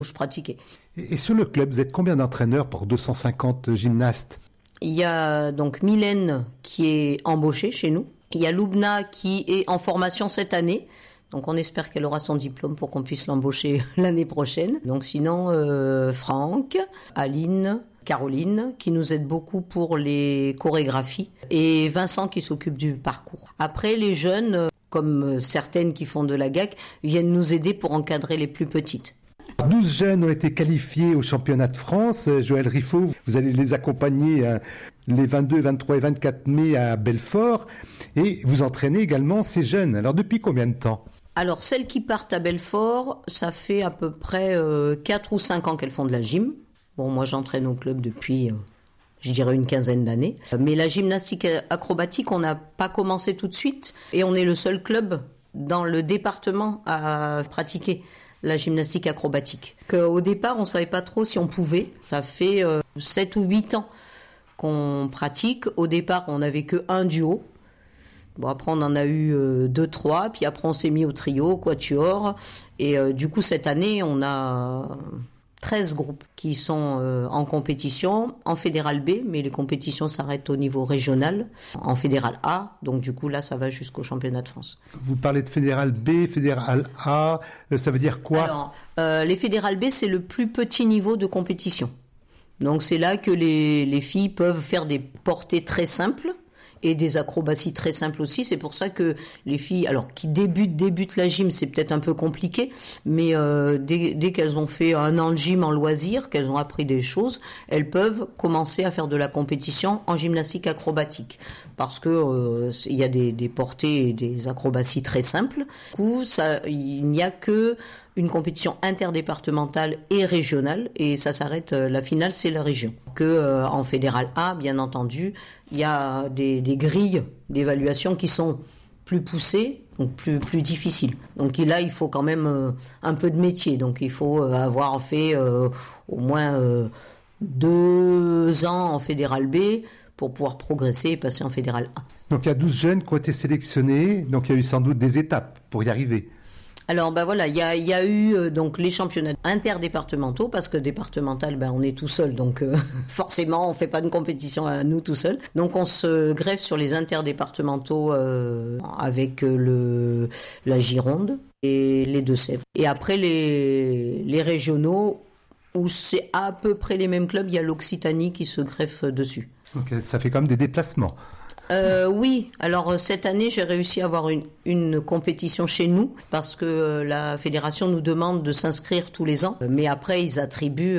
je pratiquais. Et sur le club, vous êtes combien d'entraîneurs pour 250 gymnastes? Il y a donc Mylène qui est embauchée chez nous. Il y a Loubna qui est en formation cette année. Donc on espère qu'elle aura son diplôme pour qu'on puisse l'embaucher l'année prochaine. Donc sinon, Franck, Aline, Caroline qui nous aide beaucoup pour les chorégraphies et Vincent qui s'occupe du parcours. Après les jeunes, comme certaines qui font de la GAC, viennent nous aider pour encadrer les plus petites. 12 jeunes ont été qualifiés au championnat de France. Joël Riffaut, vous allez les accompagner les 22, 23 et 24 mai à Belfort. Et vous entraînez également ces jeunes. Alors depuis combien de temps? Alors celles qui partent à Belfort, ça fait à peu près 4 ou 5 ans qu'elles font de la gym. Bon, moi j'entraîne au club depuis, je dirais, une quinzaine d'années. Mais la gymnastique acrobatique, on n'a pas commencé tout de suite. Et on est le seul club dans le département à pratiquer la gymnastique acrobatique. Au départ, on ne savait pas trop si on pouvait. Ça fait 7 ou 8 ans qu'on pratique. Au départ, on n'avait qu'un duo. Bon, après, on en a eu 2, 3. Puis après, on s'est mis au trio, au quatuor. Et du coup, cette année, on a 13 groupes qui sont en compétition, en fédéral B, mais les compétitions s'arrêtent au niveau régional, en fédéral A, donc du coup là ça va jusqu'au championnat de France. Vous parlez de fédéral B, fédéral A, ça veut dire quoi? Alors, les fédéral B c'est le plus petit niveau de compétition. Donc c'est là que les filles peuvent faire des portées très simples, et des acrobaties très simples aussi. C'est pour ça que les filles, alors qui débutent la gym, c'est peut-être un peu compliqué, mais dès qu'elles ont fait 1 an de gym en loisir, qu'elles ont appris des choses, elles peuvent commencer à faire de la compétition en gymnastique acrobatique. Parce que il y a des portées et des acrobaties très simples. Du coup, il n'y a que une compétition interdépartementale et régionale, et ça s'arrête, la finale c'est la région. En fédéral A, bien entendu, il y a des grilles d'évaluation qui sont plus poussées, donc plus difficiles. Donc là, il faut quand même un peu de métier, donc il faut avoir fait au moins 2 ans en fédéral B pour pouvoir progresser et passer en fédéral A. Donc il y a 12 jeunes qui ont été sélectionnés, donc il y a eu sans doute des étapes pour y arriver. Alors voilà, il y a eu donc les championnats interdépartementaux, parce que départemental, on est tout seul, donc forcément on fait pas une compétition à nous tout seul. Donc on se greffe sur les interdépartementaux avec la Gironde et les Deux-Sèvres. Et après les régionaux, où c'est à peu près les mêmes clubs, il y a l'Occitanie qui se greffe dessus. Ok, ça fait quand même des déplacements. Oui, alors cette année j'ai réussi à avoir une compétition chez nous parce que la fédération nous demande de s'inscrire tous les ans, mais après ils attribuent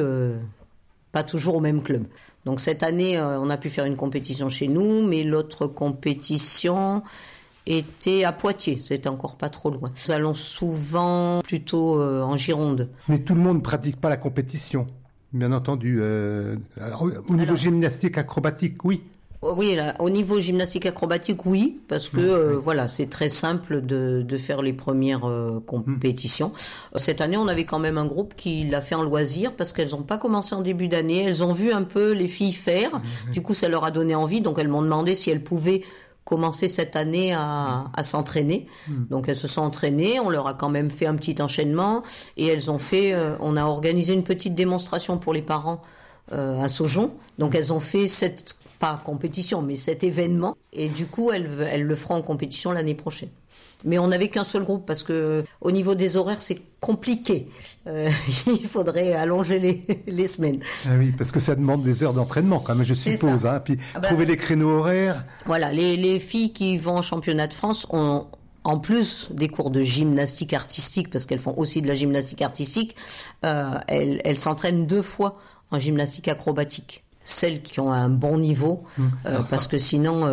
pas toujours au même club. Donc cette année on a pu faire une compétition chez nous, mais l'autre compétition était à Poitiers, c'était encore pas trop loin. Nous allons souvent plutôt en Gironde. Mais tout le monde ne pratique pas la compétition, bien entendu. Au niveau gymnastique acrobatique, oui. Oui, là, au niveau gymnastique acrobatique, oui, parce que voilà, c'est très simple de faire les premières compétitions. Cette année, on avait quand même un groupe qui l'a fait en loisir parce qu'elles n'ont pas commencé en début d'année. Elles ont vu un peu les filles faire. Du coup, ça leur a donné envie. Donc, elles m'ont demandé si elles pouvaient commencer cette année à s'entraîner. Donc, elles se sont entraînées. On leur a quand même fait un petit enchaînement et elles ont fait. On a organisé une petite démonstration pour les parents à Saujon. Donc, elles ont fait pas compétition, mais cet événement. Et du coup, elles le feront en compétition l'année prochaine. Mais on n'avait qu'un seul groupe parce que au niveau des horaires, c'est compliqué. Il faudrait allonger les semaines. Ah oui, parce que ça demande des heures d'entraînement, quand même, je suppose. Hein. Puis trouver les créneaux horaires. Voilà, les filles qui vont en championnat de France ont, en plus des cours de gymnastique artistique, parce qu'elles font aussi de la gymnastique artistique, elles s'entraînent 2 fois en gymnastique acrobatique. Celles qui ont un bon niveau, parce que sinon,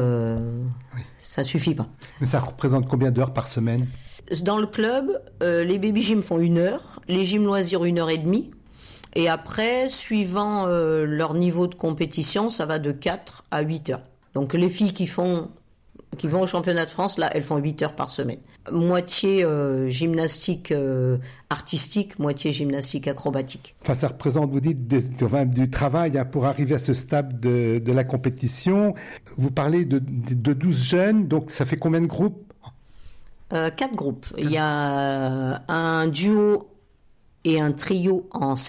ça suffit pas. Mais ça représente combien d'heures par semaine? Dans le club, les baby gym font 1 heure, les gym loisirs 1h30, et après, suivant leur niveau de compétition, ça va de 4 à 8 heures. Donc les filles qui vont au championnat de France, là, elles font 8 heures par semaine. Moitié gymnastique artistique, moitié gymnastique acrobatique. Enfin, ça représente, vous dites, du travail pour arriver à ce stade de la compétition. Vous parlez de 12 jeunes, donc ça fait combien de groupes? 4 groupes. Il y a un duo et un trio en